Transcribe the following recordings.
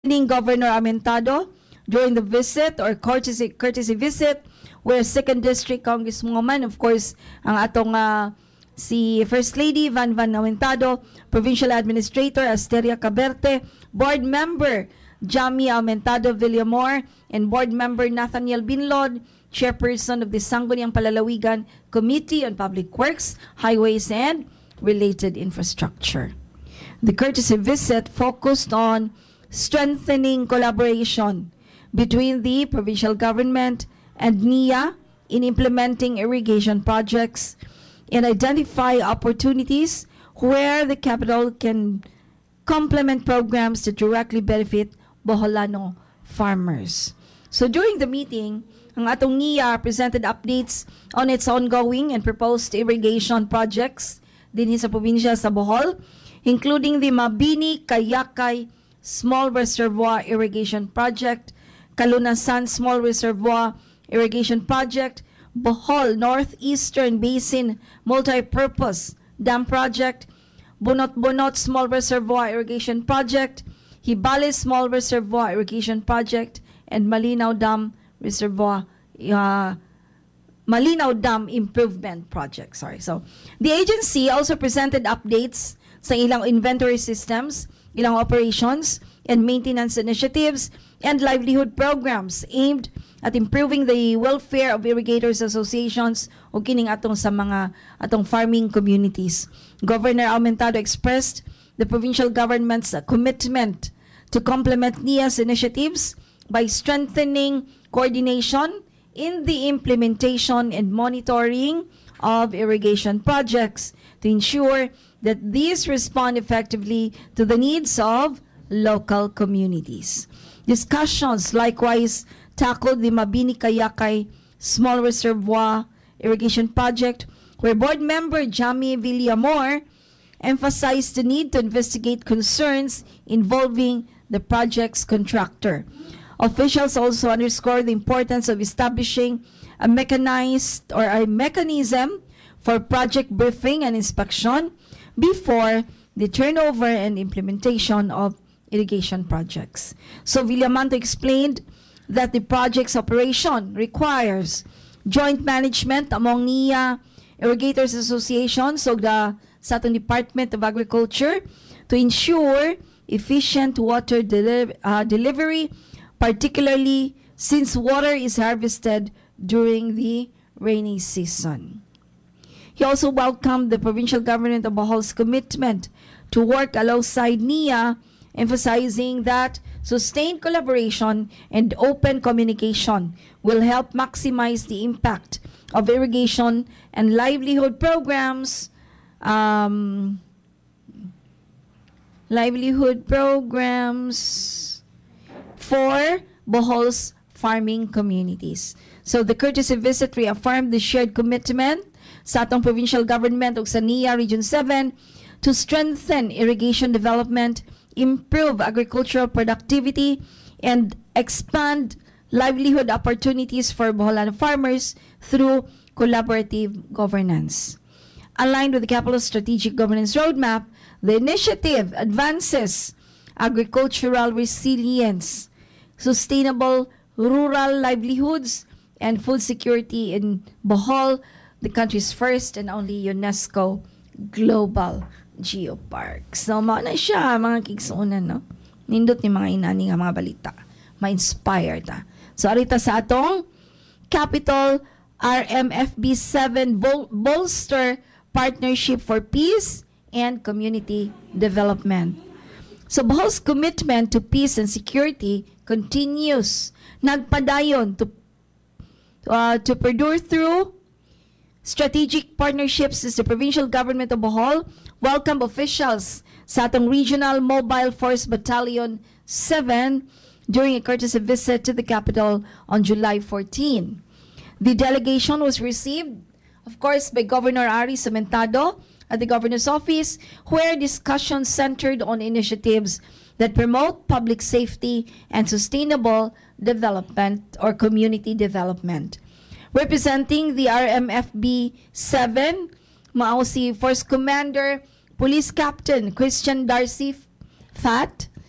Governor Amentado during the visit or courtesy visit where 2nd District Congresswoman, of course, ang atong si First Lady Van Amentado, Provincial Administrator Asteria Caberte, Board Member Jamie Amentado Villamor, and Board Member Nathaniel Binlod, Chairperson of the Sangguniang Palalawigan Committee on Public Works, Highways, and Related Infrastructure. The courtesy visit focused on strengthening collaboration between the provincial government and NIA in implementing irrigation projects and identify opportunities where the capital can complement programs that directly benefit Boholano farmers. So during the meeting, ang atong NIA presented updates on its ongoing and proposed irrigation projects din sa probinsya sa Bohol, including the Mabini Kayakay Small Reservoir Irrigation Project, Kalunasan Small Reservoir Irrigation Project, Bohol Northeastern Basin Multipurpose Dam Project, Bunot-Bunot Small Reservoir Irrigation Project, Hibales Small Reservoir Irrigation Project, and Malinaw Dam Reservoir Malinaw Dam Improvement Project. So the agency also presented updates sa ilang inventory systems, ilang operations and maintenance initiatives, and livelihood programs aimed at improving the welfare of irrigators associations o kining atong sa mga atong farming communities. Governor Amentado expressed the provincial government's commitment to complement NIA's initiatives by strengthening coordination in the implementation and monitoring of irrigation projects to ensure that these respond effectively to the needs of local communities. Discussions likewise tackled the Mabini Kayakay Small Reservoir Irrigation Project, where Board Member Jamie Villamor emphasized the need to investigate concerns involving the project's contractor. Officials also underscored the importance of establishing a mechanized or a mechanism for project briefing and inspection before the turnover and implementation of irrigation projects. So Villamanto explained that the project's operation requires joint management among NIA, Irrigators Association, so the sa atong Department of Agriculture to ensure efficient water delivery, particularly since water is harvested during the rainy season. He also welcomed the provincial government of Bohol's commitment to work alongside NIA, emphasizing that sustained collaboration and open communication will help maximize the impact of irrigation and livelihood programs for Bohol's farming communities. So the courtesy visit reaffirmed the shared commitment sa atong provincial government ug sa NIA Region 7 to strengthen irrigation development, improve agricultural productivity, and expand livelihood opportunities for Boholano farmers through collaborative governance. Aligned with the Capital's Strategic Governance Roadmap, the initiative advances agricultural resilience, sustainable rural livelihoods, and food security in Bohol, the country's first and only UNESCO Global Geopark. So, mao na siya, mga kigsuunan, no? Nindot ni mga inani nga mga balita. Ma-inspire ta. So, arita sa atong Capital RMFB 7 Bolster Partnership for Peace and Community Development. So, Bohol's commitment to peace and security continues. Nagpadayon to perdure through strategic partnerships is the provincial government of Bohol welcome officials sa atong Regional Mobile Force Battalion 7 during a courtesy visit to the capital on July 14. The delegation was received, of course, by Governor Ari Amentado at the Governor's Office, where discussions centered on initiatives that promote public safety and sustainable development or community development. Representing the RMFB 7, mao si Force Commander Police Captain Christian Darcy Fat,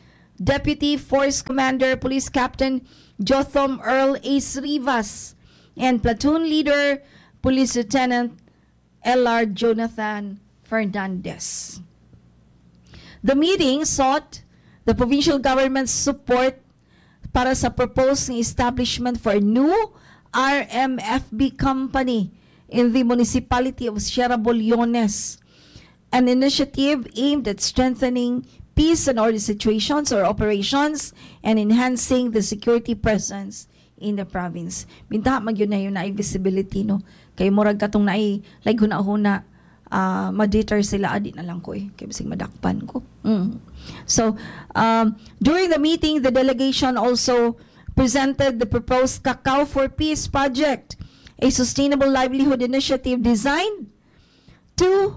Deputy Force Commander Police Captain Jotham Earl Ace Rivas, and Platoon Leader Police Lieutenant L.R. Jonathan Fernandez. The meeting sought the provincial government's support para sa proposed establishment for a new RMFB company in the municipality of Sierra Boliones, an initiative aimed at strengthening peace and order situations or operations and enhancing the security presence in the province. Bintaha magyun na yun na visibility, no? Kay murag katong na like huna-huna, ma-deter sila, adi na lang ko kaya bising madakpan ko. So, during the meeting, the delegation also presented the proposed Cacao for Peace project, a sustainable livelihood initiative designed to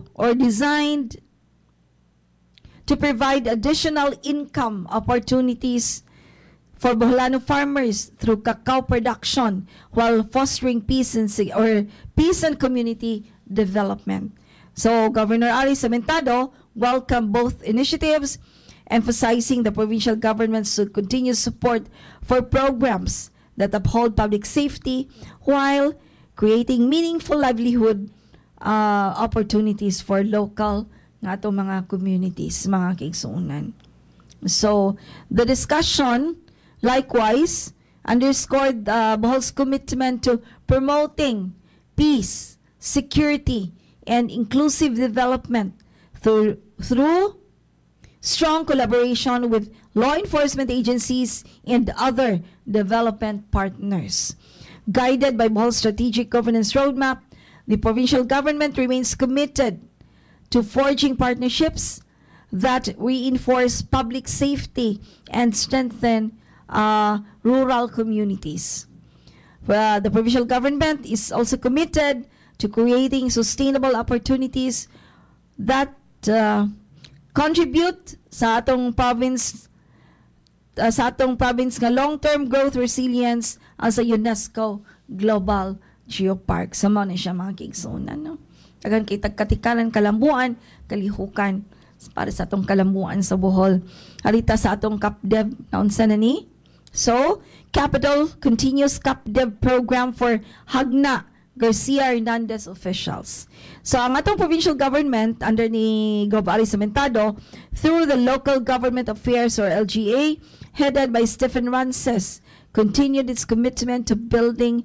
provide additional income opportunities for Boholano farmers through cacao production while fostering peace and community development. So Governor Ali Cementado welcomed both initiatives, emphasizing the provincial government's continued support for programs that uphold public safety while creating meaningful livelihood opportunities for local nga ato mga communities, mga kaigsuunan. So the discussion likewise underscored Bohol's commitment to promoting peace, security, and inclusive development through strong collaboration with law enforcement agencies and other development partners. Guided by Bohol's strategic governance roadmap, the provincial government remains committed to forging partnerships that reinforce public safety and strengthen rural communities. The provincial government is also committed to creating sustainable opportunities that contribute sa atong province nga long-term growth resilience as a UNESCO Global Geopark. Sama na siya mga kaigsuunan, no? Tagan kay tagkatikanan, kalambuan, kalihukan para sa atong kalambuan sa Bohol. Harita sa atong CapDev na unsa na ni. So, Capital Continuous CapDev Program for Hagna Garcia Hernandez officials. So, ang atong provincial government under ni Gov. Ali Cementado through the Local Government Affairs or LGA headed by Stephen Rances continued its commitment to building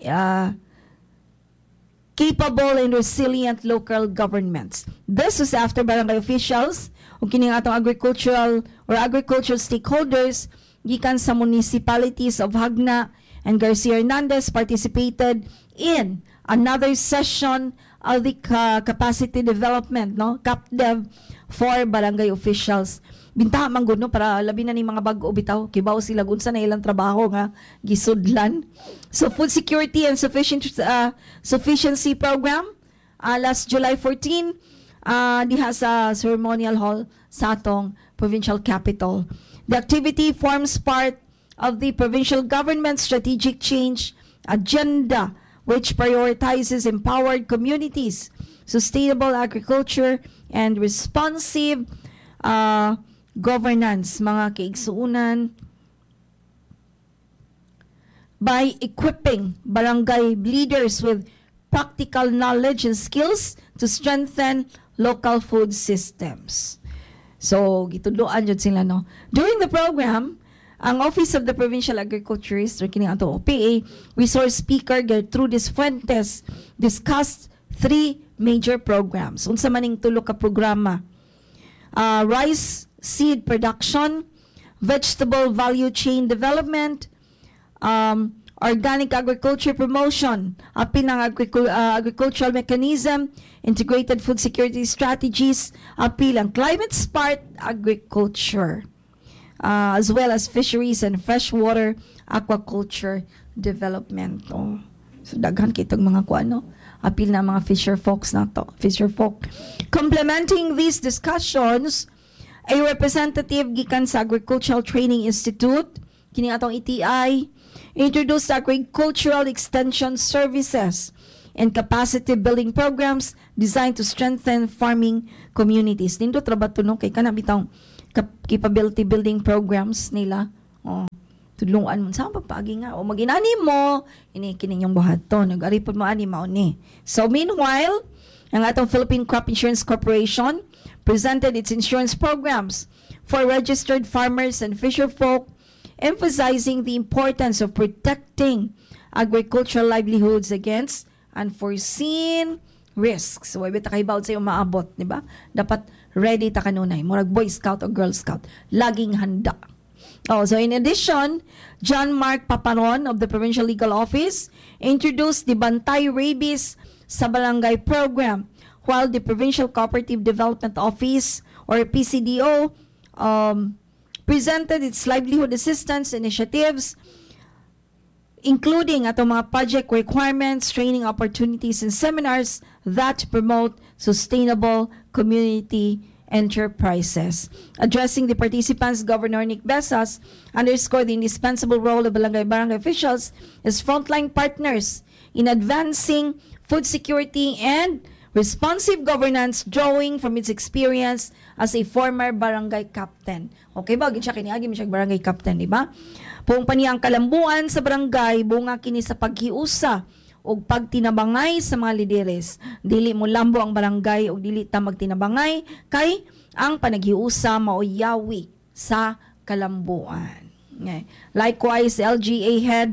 capable and resilient local governments. This was after barangay officials o kining atong agricultural stakeholders gikan sa municipalities of Hagna and Garcia Hernandez participated in another session of the capacity development, no, CapDev for barangay officials. Bintaha man gud, no, para labi na ni mga bag-o bitaw kibaw sila unsa na ilang trabaho nga gisudlan. So food security and sufficiency program last July 14 diha sa ceremonial hall sa atong provincial capital. The activity forms part of the provincial government strategic change agenda, which prioritizes empowered communities, sustainable agriculture, and responsive governance, mga kaigsuunan, by equipping barangay leaders with practical knowledge and skills to strengthen local food systems. So, gitudloan jud sila, no? During the program, ang Office of the Provincial Agriculturist, or kining ato OPA, resource speaker Gertrudis Fuentes discussed 3 major programs. Unsa maning tulo ka programa? Rice seed production, vegetable value chain development, organic agriculture promotion, apil ng agricultural mechanism, integrated food security strategies, apil ang climate smart agriculture, as well as fisheries and freshwater aquaculture development. Oh. So daghan kitong mga kuano, apil na mga fisher folk. Complementing these discussions, a representative gikan sa Agricultural Training Institute, kini atong ETI, introduced agricultural extension services and capacity building programs designed to strengthen farming communities. Nindo trabato no kay kana bitong capability building programs nila. Oh, tudlungan mo sa pagpagi nga o maginani mo ini kini yung buhaton nag-aripod mo ani mao ni. So meanwhile, ang atong Philippine Crop Insurance Corporation presented its insurance programs for registered farmers and fisherfolk, emphasizing the importance of protecting agricultural livelihoods against unforeseen risks. So, ibig takay bawat sa'yo maabot, di ba? Dapat ready ta kanunay. Murag Boy Scout o Girl Scout. Laging handa. Oh, so in addition, John Mark Paparon of the Provincial Legal Office introduced the Bantay Rabies sa Barangay Program, while the Provincial Cooperative Development Office or PCDO presented its livelihood assistance initiatives, including atong mga project requirements, training opportunities, and seminars that promote sustainable community enterprises. Addressing the participants, Governor Nick Besas underscored the indispensable role of barangay officials as frontline partners in advancing food security and responsive governance, drawing from its experience as a former barangay captain. Okay ba? Siya kiniagi mo siya barangay captain, di ba? Pung paniyang kalambuan sa barangay, bunga kini sa paghiusa o pagtinabangay sa mga lideres. Dili mo lambo ang barangay o dili ta magtinabangay kay ang panaghiusa maoyawi sa kalambuan. Okay. Likewise, LGA head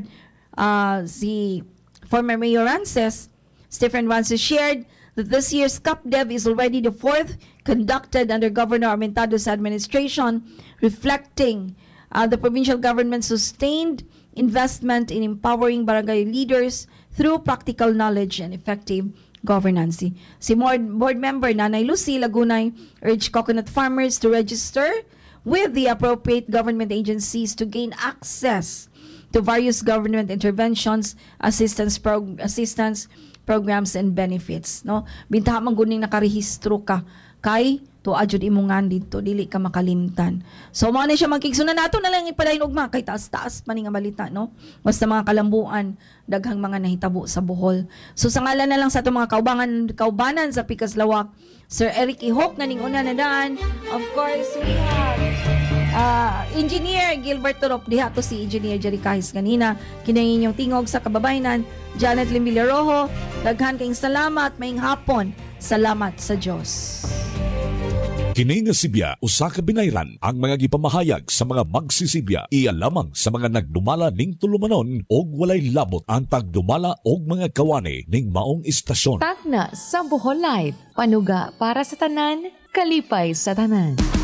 si former Mayor Rances, Stephen Rances shared that this year's CupDev is already the fourth conducted under Governor Armentado's administration, reflecting the provincial government's sustained investment in empowering barangay leaders through practical knowledge and effective governance. Si board member Nanay Lucy Lagunay urged coconut farmers to register with the appropriate government agencies to gain access to various government interventions, assistance programs and benefits, no? Bintaha man guning nakarehistro ka kay to adjud imongan dito dili ka makalimtan. So mao ni siya magkigsunan nato na lang ipadayon ugma kay taas-taas man nga balita, no? Basta mga kalambuan daghang mga nahitabo sa Bohol. So sa ngalan na lang sa atong mga kaubanan sa Pikas Lawak, Sir Eric Ihok nga ning una na daan. Of course, we have Engineer Gilbert Torop, diha to si Engineer Jerry Kahis kanina, kinangin yung tingog sa kababayanan, Janet Limbilya Rojo, daghan kayong salamat, maayong hapon, salamat sa Diyos. Kini nga Sibya, usa ka binayran ang mga gipamahayag sa mga magsisibya, iya lamang sa mga nagdumala ning tulumanon og walay labot ang pagdumala og mga kawani ning maong istasyon. Takna sa Bohol Live, panuga para sa tanan, kalipay sa tanan.